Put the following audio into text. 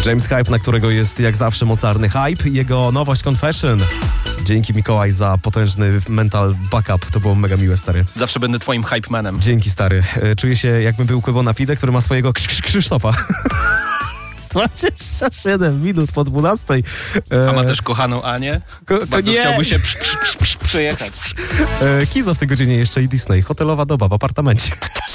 James Hype, na którego jest jak zawsze mocarny hype. Jego nowość Confession. Dzięki Mikołaj za potężny mental backup. To było mega miłe, stary. Zawsze będę twoim hype manem. Dzięki, stary. Czuję się, jakbym był Kłybona Fide, który ma swojego Krzysztofa. 27 minut po 12. A ma też kochaną Anię? Bardzo nie. chciałby się przejechać. Kizo w tej godzinie jeszcze i Disney. Hotelowa doba w apartamencie.